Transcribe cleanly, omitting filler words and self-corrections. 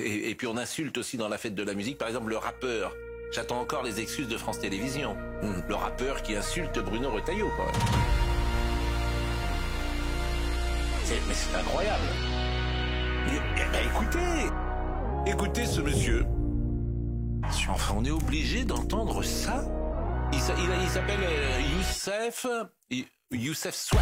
Et puis on insulte aussi dans la fête de la musique, par exemple le rappeur. J'attends encore les excuses de France Télévisions. Le rappeur qui insulte Bruno Retailleau, quand même. Mais c'est incroyable. Écoutez ce monsieur. Enfin, on est obligé d'entendre ça. Il s'appelle Youssef Swat.